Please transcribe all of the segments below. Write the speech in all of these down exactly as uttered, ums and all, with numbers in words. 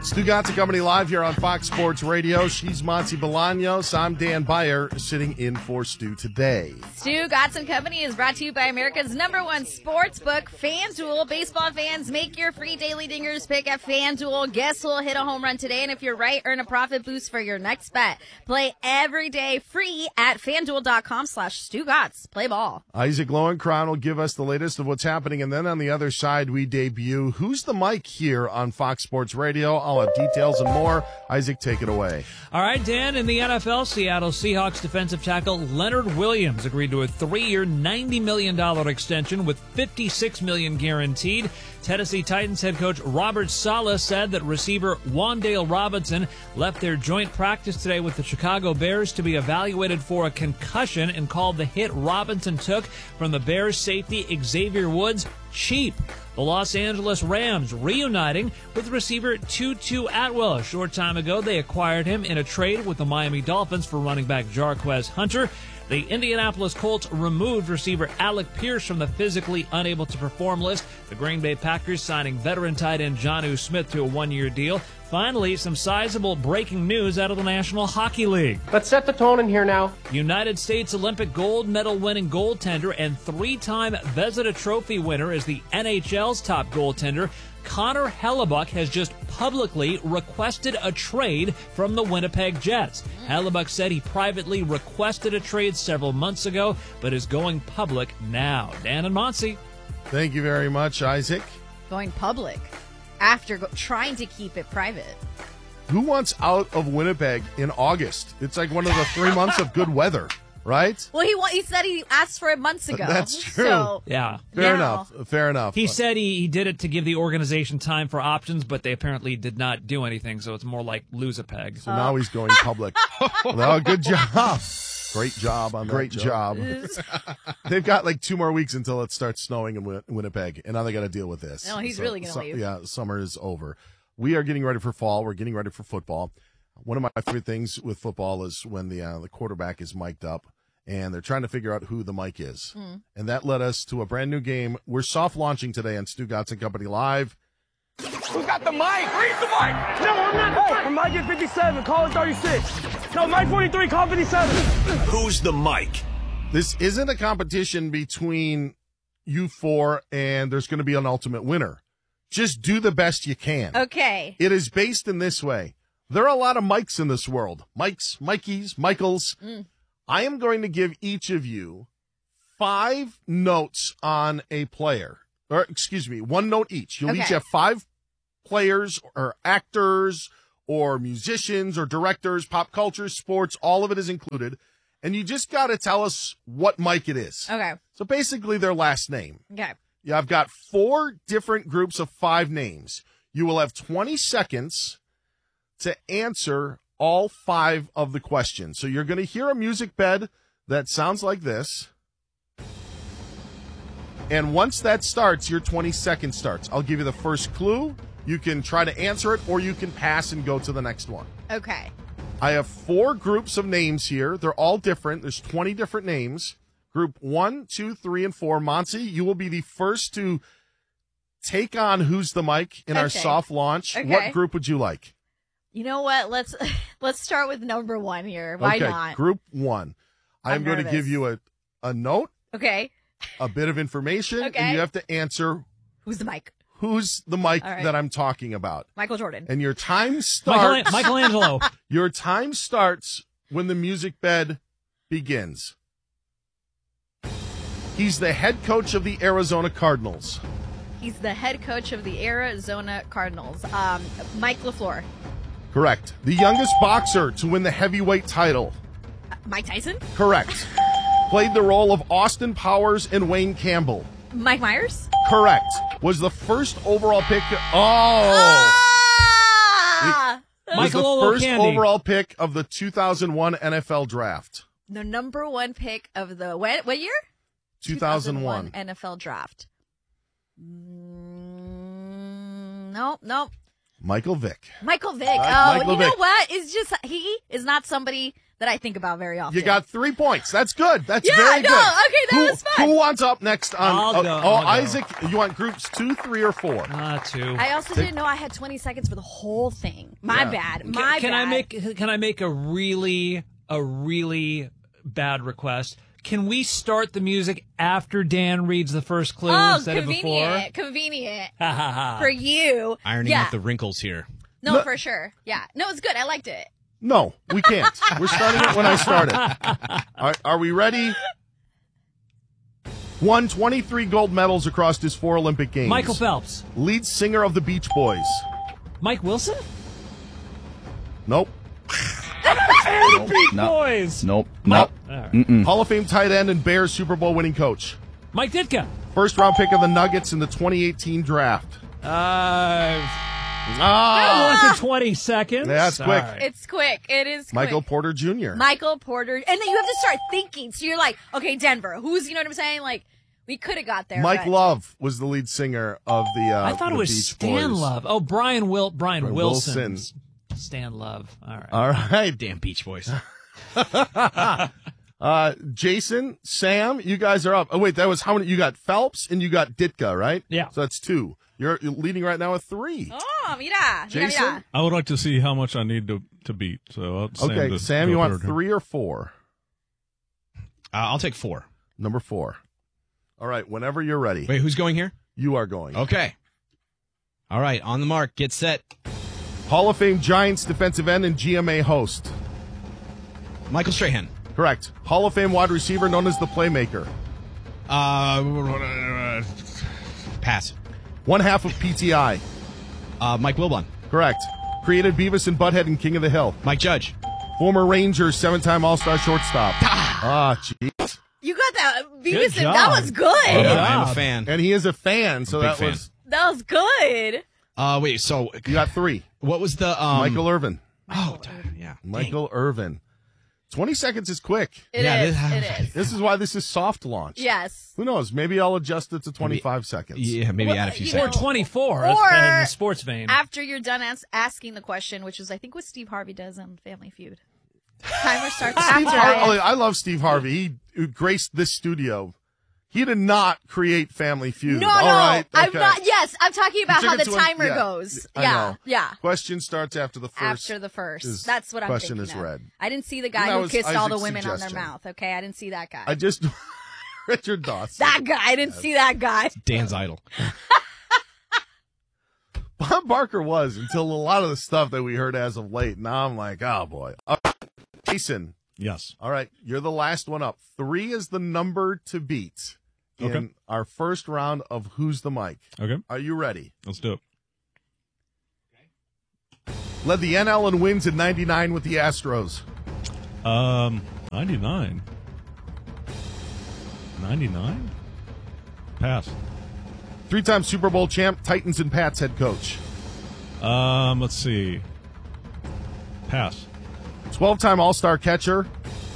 Stu Gatz and Company live here on Fox Sports Radio. She's Monty Bolaños. I'm Dan Byer, sitting in for Stu today. Stu Gatz and Company is brought to you by America's number one sports book, FanDuel. Baseball fans, make your free daily dingers pick at FanDuel. Guess who'll hit a home run today? And if you're right, earn a profit boost for your next bet. Play every day free at FanDuel.com slash Stu Gatz. Play ball. Isaac Lowenkron will give us the latest of what's happening. And then on the other side, we debut Who's the Mike here on Fox Sports Radio. I'll have details and more. Isaac, take it away. All right, Dan, in the N F L, Seattle Seahawks defensive tackle Leonard Williams agreed to a three-year, ninety million dollars extension with fifty-six million dollars guaranteed. Tennessee Titans head coach Robert Saleh said that receiver Wan'Dale Robinson left their joint practice today with the Chicago Bears to be evaluated for a concussion and called the hit Robinson took from the Bears safety Xavier Woods cheap. The Los Angeles Rams reuniting with receiver Tutu Atwell. A short time ago, they acquired him in a trade with the Miami Dolphins for running back Jarquez Hunter. The Indianapolis Colts removed receiver Alec Pierce from the physically unable to perform list. The Green Bay Packers signing veteran tight end Jonnu Smith to a one-year deal. Finally, some sizable breaking news out of the National Hockey League. Let's set the tone in here now. United States Olympic gold medal winning goaltender and three-time Vezina Trophy winner is the N H L's top goaltender. Connor Hellebuyck has just publicly requested a trade from the Winnipeg Jets. Hellebuyck said he privately requested a trade several months ago, but is going public now. Dan and Monty. Thank you very much, Isaac. Going public after go- trying to keep it private. Who wants out of Winnipeg in August? It's like one of the three months of good weather, right? Well, he wa- he said he asked for it months ago. That's true. So, Yeah. Fair now- enough. Fair enough. He said he, he did it to give the organization time for options, but they apparently did not do anything, so it's more like lose a peg. So now he's going public. Well, good job. Great job on that. Great job. They've got like two more weeks until it starts snowing in Win- Winnipeg, and now they got to deal with this. No, he's really gonna leave. Yeah, summer is over. We are getting ready for fall. We're getting ready for football. One of my favorite things with football is when the uh, the quarterback is mic'd up, and they're trying to figure out who the mic is. Mm. And that led us to a brand new game. We're soft launching today on Stu Gatz and Company Live. Who's got the mic? Read the mic! No, I'm not the mic. I'm Mike at fifty-seven, call it thirty-six. No, Mike forty-three, call fifty-seven. Who's the mic? This isn't a competition between you four, and there's going to be an ultimate winner. Just do the best you can. Okay. It is based in this way. There are a lot of Mikes in this world. Mikes, Mikeys, Michaels. Mm. I am going to give each of you five notes on a player. Or, excuse me, one note each. You'll Okay. each have five players or actors or musicians or directors, pop culture, sports, all of it is included. And you just got to tell us what Mike it is. Okay. So basically their last name. Okay. Yeah, I've got four different groups of five names. You will have twenty seconds to answer all five of the questions. So you're going to hear a music bed that sounds like this. And once that starts, your twenty seconds starts. I'll give you the first clue. You can try to answer it, or you can pass and go to the next one. Okay. I have four groups of names here. They're all different. There's twenty different names. Group one, two, three, and four. Monty, you will be the first to take on Who's the Mic in our Okay. soft launch. Okay. What group would you like? You know what? Let's let's start with number one here. Why okay, not? Group one. I'm, I'm going to nervous. give you a, a note, Okay. a bit of information, Okay. and you have to answer Who's the Mike? who's the Mike All right. that I'm talking about. Michael Jordan. And your time starts. Michael, Michelangelo. Your time starts when the music bed begins. He's the head coach of the Arizona Cardinals. He's the head coach of the Arizona Cardinals. Um, Mike LaFleur. Correct. The youngest boxer to win the heavyweight title. Uh, Mike Tyson. Correct. Played the role of Austin Powers and Wayne Campbell. Mike Myers. Correct. Was the first overall pick. Oh! Ah! Was Michael the Olo first Candy. overall pick of the two thousand one N F L draft. The number one pick of the what, what year? two thousand one N F L draft. Mm, no, no. Michael Vick. Michael Vick. Uh, oh, Michael you know Vick. what? It's just he is not somebody that I think about very often. You got three points. That's good. That's yeah, very no, good. okay, that who, was fun. Who wants up next on I'll oh, go, oh, I'll go. Isaac, you want groups two, three, or four? Ah, two. I also didn't know I had twenty seconds for the whole thing. My Yeah. bad. My can bad. I make can I make a really a really bad request? Can we start the music after Dan reads the first clue Oh, instead of before? convenient. Convenient. Ha, ha, ha. For you. Ironing yeah. out the wrinkles here. No, No. for sure. Yeah. No, it's good. I liked it. No, we can't. We're starting it when I started. Are, are we ready? Won twenty-three gold medals across his four Olympic Games. Michael Phelps. Lead singer of the Beach Boys. Mike Wilson? Nope. Nope. No. Boys. Nope. Nope. All right. Mm-mm. Hall of Fame tight end and Bears Super Bowl winning coach. Mike Ditka. First round pick of the Nuggets in the twenty eighteen draft. Uh, Ah, one to twenty seconds. That's All quick. right. It's quick. It is quick. Michael Porter Junior Michael Porter. And then you have to start thinking. So you're like, okay, Denver. Who's, you know what I'm saying? Like, we could have got there. Mike but- Love was the lead singer of the uh, I thought the it was Beach Stan Boys. Love. Oh, Brian Wil Brian, Brian Wilson. Wilson. Stan Love. All right. All right. Damn Beach Boys. Uh, Jason, Sam, you guys are up. Oh, wait, that was how many? You got Phelps and you got Ditka, right? Yeah. So that's two. You're, you're leading right now with three. Oh, mira. Mira, Jason? mira. I would like to see how much I need to, to beat. So I'll Sam Okay, to Sam, go you want third here. three or four? Uh, I'll take four. Number four. All right, whenever you're ready, Wait, who's going here? you are going. Okay. All right, on the mark. Get set. Hall of Fame Giants defensive end and G M A host. Michael Strahan. Correct. Hall of Fame wide receiver known as the Playmaker. Uh, pass. One half of P T I. Uh, Mike Wilbon. Correct. Created Beavis and Butthead and King of the Hill. Mike Judge. Former Rangers seven-time All-Star shortstop. Ah, jeez. You got that. Good Beavis and- job. that was good. Good I am a job. fan. And he is a fan, so Big that fan. was That was good. Uh, wait, so you got three. what was the um? Michael Irvin. Oh, d- yeah. Michael Irvin. Twenty seconds is quick. It Yeah, is. this- It is. This is why this is soft launch. Yes. Who knows? Maybe I'll adjust it to twenty-five seconds. Yeah, maybe Well, add a few you Or seconds. know- twenty-four. That's Or- kind of in the sports vein. After you're done as- asking the question, which is, I think, what Steve Harvey does on Family Feud. Timer starts Steve after Har- I. oh, I love Steve Harvey. He graced this studio. He did not create Family Feud. No, All no, right, I'm okay. not. Yes, I'm talking about Took how it the to an- timer yeah, goes. I Yeah, know. yeah. Question starts after the first. After the first, is- that's what I'm question thinking is of. read. I didn't see the guy That who was kissed all the Isaac's women on their suggestion. mouth. Okay, I didn't see that guy. I just Richard Dawson. that guy. I didn't see that guy. Dan's idol. Bob Barker was until a lot of the stuff that we heard as of late. Now I'm like, oh boy. Uh, Jason, Yes. all right, you're the last one up. Three is the number to beat in Okay. our first round of Who's the Mic. Okay. Are you ready? Let's do it. Led the N L in wins in ninety-nine with the Astros. Um, ninety-nine. ninety-nine? Pass. Three-time Super Bowl champ, Titans and Pats head coach. Um, let's see. Pass. twelve-time All-Star catcher.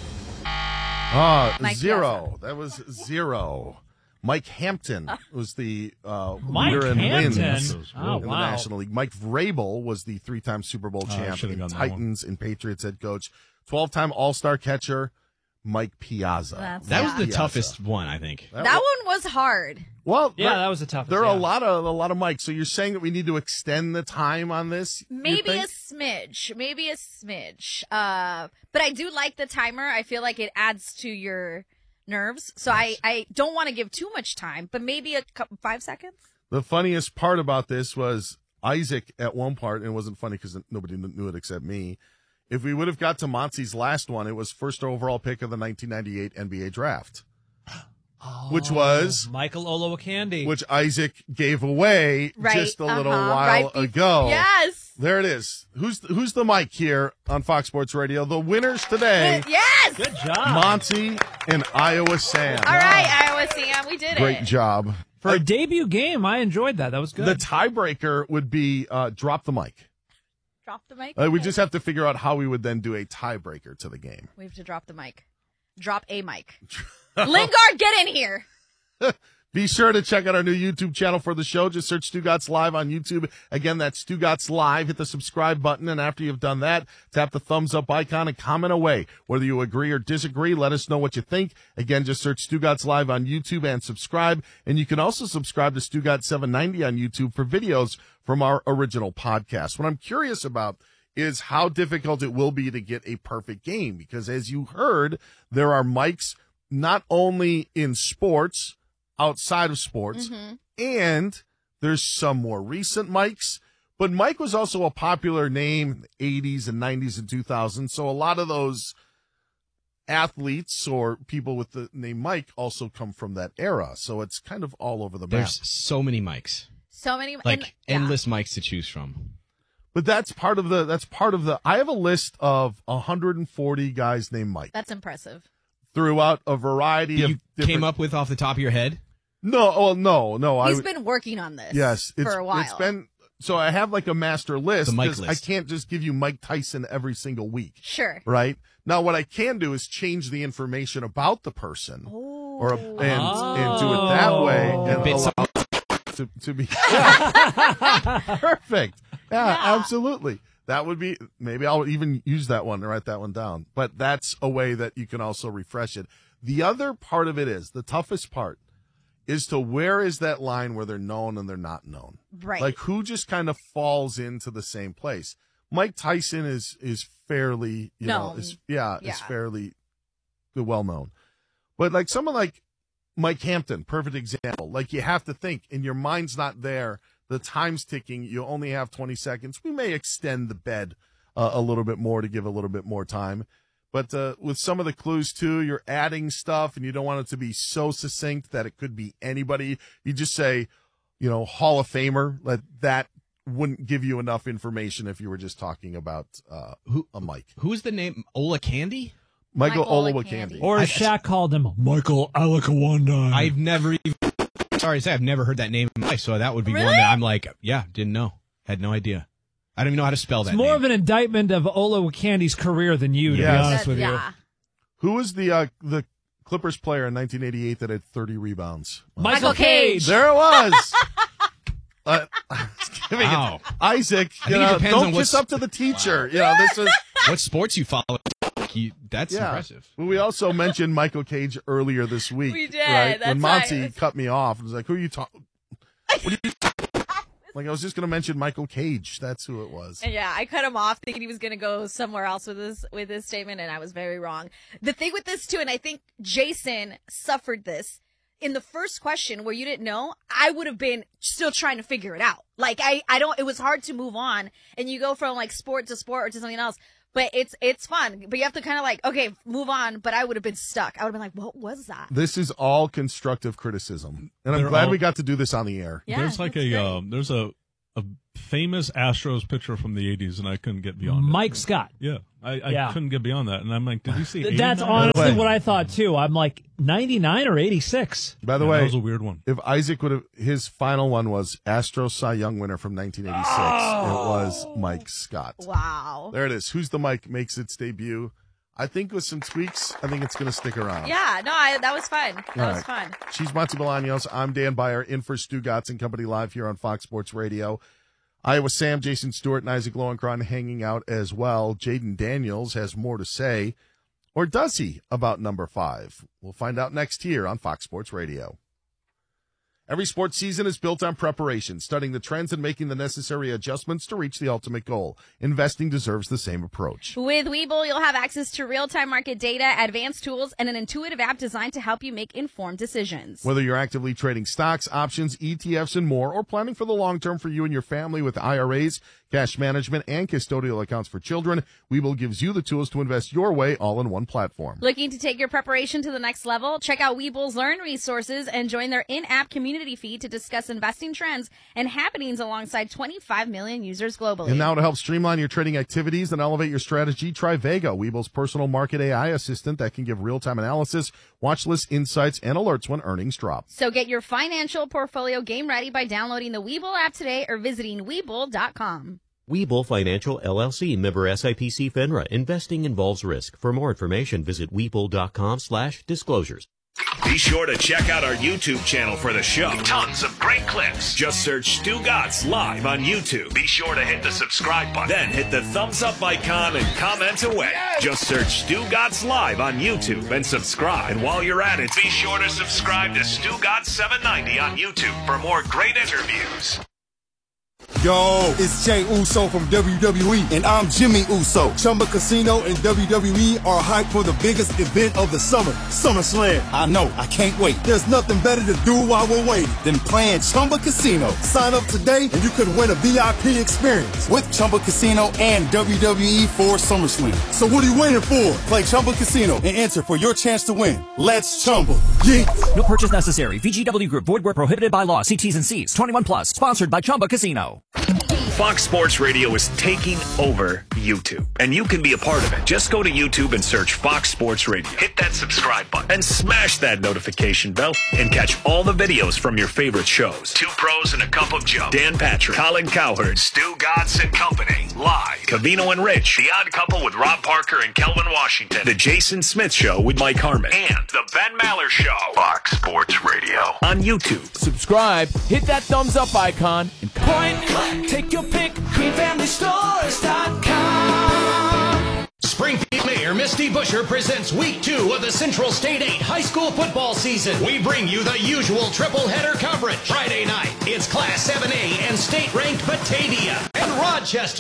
Ah, Mike zero. That was zero. Mike Hampton was the uh, Mike leader in Hampton. wins Oh, in the wow. National League. Mike Vrabel was the three-time Super Bowl Oh, I champ, should've and gotten that Titans and Patriots head coach. twelve-time All-Star catcher, Mike Piazza. That's- That was Yeah. the Piazza. toughest one, I think. That That wa- one was hard. Well, Yeah, there, that was the toughest. there are yeah. a lot of a lot of mics. So you're saying that we need to extend the time on this? you Maybe a think? smidge. Maybe a smidge. Uh, but I do like the timer. I feel like it adds to your nerves. So I, I don't want to give too much time, but maybe a couple, five seconds. The funniest part about this was Isaac at one part, and it wasn't funny because nobody knew it except me. If we would have got to Monty's last one, it was first overall pick of the nineteen ninety-eight N B A draft, Oh, which was Michael Olowokandi. which Isaac gave away Right. just a little uh-huh, while right bef- ago. Yes. There it is. Who's who's the mic here on Fox Sports Radio? The winners today, Yes. Good job. Monty and Iowa Sam. All right, Iowa Sam, we did Great it. job. For a debut game, I enjoyed that. That was good. The tiebreaker would be uh, drop the mic. Drop the mic. Uh, we just have to figure out how we would then do a tiebreaker to the game. We have to drop the mic. Drop a mic. Lingard, get in here. Be sure to check out our new YouTube channel for the show. Just search Stugatz Live on YouTube. Again, that's Stugatz Live. Hit the subscribe button, and after you've done that, tap the thumbs up icon and comment away. Whether you agree or disagree, let us know what you think. Again, just search Stugatz Live on YouTube and subscribe. And you can also subscribe to Stugatz seven ninety on YouTube for videos from our original podcast. What I'm curious about is how difficult it will be to get a perfect game, because as you heard, there are mics not only in sports, outside of sports, Mm-hmm. and there's some more recent mics, but Mike was also a popular name in the eighties and nineties and two thousands, so a lot of those athletes or people with the name Mike also come from that era, so it's kind of all over the map. There's so many mics, So many. like and, yeah. endless mics to choose from. But that's part of the, that's part of the, I have a list of one hundred forty guys named Mike That's impressive. throughout a variety That of you different. came up with off the top of your head? No, oh, no, no. He's I, been working on this yes, it's, for a while. it's been, so I have like a master list. The Mike 'cause list. I can't just give you Mike Tyson every single week. Sure. Right? Now, what I can do is change the information about the person, Oh. or and and do it that way, and Bit allow to to be perfect. Yeah, Yeah. absolutely. That would be, maybe I'll even use that one to write that one down. But that's a way that you can also refresh it. The other part of it is, the toughest part is to where is that line where they're known and they're not known. Right. Like who just kind of falls into the same place. Mike Tyson is is fairly, you know, Known. is yeah, Yeah. is fairly well known. But like someone like Mike Hampton, perfect example. Like you have to think, and your mind's not there. The time's ticking. You only have twenty seconds. We may extend the bed uh, a little bit more to give a little bit more time. But uh, with some of the clues, too, you're adding stuff, and you don't want it to be so succinct that it could be anybody. You just say, you know, Hall of Famer. Like that wouldn't give you enough information if you were just talking about uh, Who a Mike. Who's the name? Ola Candy? Michael, Michael Olowokandi. Olowokandi. Or as Shaq called him, Michael Alakawanda. I've never even. Sorry to say, I've never heard that name in my life, so that would be Really? one that I'm like, yeah, didn't know, had no idea. I don't even know how to spell that. It's more name. of an indictment of Olawakandi's career than you, to Yes. be honest That- with you. yeah. Who was the uh, the Clippers player in nineteen eighty-eight that had thirty rebounds? Michael Cage. There it was. uh, giving it- Wow. Isaac, I you think it know, depends don't on kiss what's- up to the teacher. You know, this is What sports you follow? You, that's yeah. impressive. Well, we also mentioned Michael Cage earlier this week. We did, Right? that's when why Monty it was- cut me off, and was like, "Who are you talking?" What are you? Like I was just going to mention Michael Cage. That's who it was. And yeah, I cut him off thinking he was going to go somewhere else with this with his statement, and I was very wrong. The thing with this too, and I think Jason suffered this in the first question where you didn't know, I would have been still trying to figure it out. Like I, I don't. It was hard to move on, and you go from like sport to sport or to something else. But it's it's fun. But you have to kind of like, okay, move on. But I would have been stuck. I would have been like, what was that? This is all constructive criticism, and I'm They're glad all- we got to do this on the air. Yeah, there's like that's a great. um, there's a a famous Astros pitcher from the eighties, and I couldn't get beyond it. Mike Scott. Yeah, I, I Yeah. couldn't get beyond that, and I'm like, did you see? That's eighty-nine? honestly way. what I thought, too. I'm like, ninety-nine or eighty-six? By the Yeah, way, that was a weird one. if Isaac would have, his final one was Astros Cy Young winner from nineteen eighty-six. It was Mike Scott. Wow. There it is. Who's the Mike makes its debut. I think with some tweaks, I think it's going to stick around. Yeah. No, I, that was fun. That All was right. fun. She's Monty Bolaños. I'm Dan Byer, in for Stu Gatz and Company live here on Fox Sports Radio. Iowa Sam, Jason Stewart, and Isaac Lowenkron hanging out as well. Jaden Daniels has more to say, or does he, about number five? We'll find out next here on Fox Sports Radio. Every sports season is built on preparation, studying the trends and making the necessary adjustments to reach the ultimate goal. Investing deserves the same approach. With Webull, you'll have access to real-time market data, advanced tools, and an intuitive app designed to help you make informed decisions. Whether you're actively trading stocks, options, E T Fs, and more, or planning for the long term for you and your family with I R As, cash management, and custodial accounts for children, Webull gives you the tools to invest your way all in one platform. Looking to take your preparation to the next level? Check out Webull's Learn resources and join their in-app community feed to discuss investing trends and happenings alongside twenty-five million users globally. And now to help streamline your trading activities and elevate your strategy, try Vega, Webull's personal market A I assistant that can give real-time analysis, watch list insights, and alerts when earnings drop. So get your financial portfolio game ready by downloading the Webull app today or visiting Webull dot com. Webull Financial, L L C, member S I P C FINRA. Investing involves risk. For more information, visit Webull dot com slash disclosures. Be sure to check out our YouTube channel for the show. Tons of great clips. Just search Stu Gatz Live on YouTube. Be sure to hit the subscribe button. Then hit the thumbs up icon and comment away. Just search Stu Gatz Live on YouTube and subscribe. And while you're at it, be sure to subscribe to Stu Gatz seven ninety on YouTube for more great interviews. Yo, it's Jay Uso from W W E, and I'm Jimmy Uso. Chumba Casino and W W E are hyped for the biggest event of the summer, SummerSlam. I know, I can't wait. There's nothing better to do while we're waiting than playing Chumba Casino. Sign up today and you could win a V I P experience with Chumba Casino and W W E for SummerSlam. So what are you waiting for? Play Chumba Casino and enter for your chance to win. Let's Chumba. Yeah. No purchase necessary. V G W Group. Void where prohibited by law. See T's and C's. twenty-one plus. Sponsored by Chumba Casino. Fox Sports Radio is taking over YouTube, and you can be a part of it. Just go to YouTube and search Fox Sports Radio. Hit that subscribe button and smash that notification bell and catch all the videos from your favorite shows. Two Pros and a Cup of Joe, Dan Patrick, Colin Cowherd, Stu Gatz and Company, live. Cavino and Rich, The Odd Couple with Rob Parker and Kelvin Washington, The Jason Smith Show with Mike Harmon, and The Ben Maller Show. Fox Sports Radio on YouTube. Subscribe, hit that thumbs up icon, and point, click, take your pick, green family stores dot com. Springfield Mayor Misty Busher presents week two of the Central State eight high school football season. We bring you the usual triple header coverage. Friday night, it's Class seven A and state-ranked Batavia and Rochester.